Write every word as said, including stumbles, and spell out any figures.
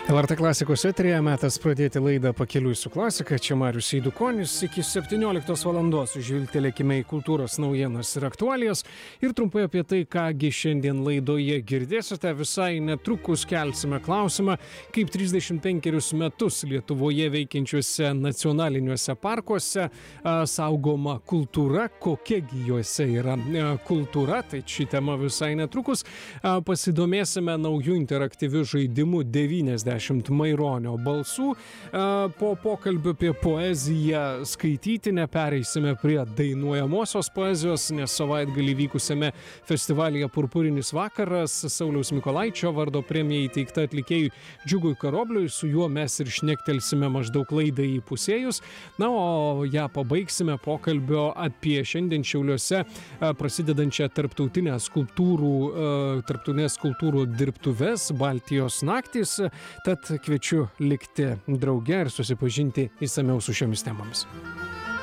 el er tė klasikos eteryje metas pradėti laidą Pakeliui su klasika. Čia Marius Eidukonis. Iki septynioliktos valandos žvilgtelėkime į kultūros naujienas ir aktualijas. Ir trumpai apie tai, kągi šiandien laidoje girdėsite. Visai netrukus kelsime klausimą, kaip trisdešimt penkerius metus Lietuvoje veikiančiuose nacionaliniuose parkuose a, saugoma kultūra, kokiagi juose yra a, kultūra. Tai ši tema visai netrukus. A, pasidomėsime naujų interaktyvių žaidimų devyniasdešimt Maironio balsų. Po pokalbio apie poeziją skaitytinę pereisime prie dainuojamosios poezijos, nes savaitgalį vykusiame festivalyje Purpurinis vakaras Sauliaus Mykolaičio vardo premija įteikta atlikėjui Džiugui Karobliui. Su juo mes ir šnektelsime maždaug laidai įpusėjus. Na, o ją pabaigsime pokalbio apie šiandien Šiauliuose prasidedančią tarptautinę skulptūrų, tarptautinės skulptūrų dirbtuves Baltijos naktys. Tad kviečiu likti drauge ir susipažinti išsamiau su šiomis temomis.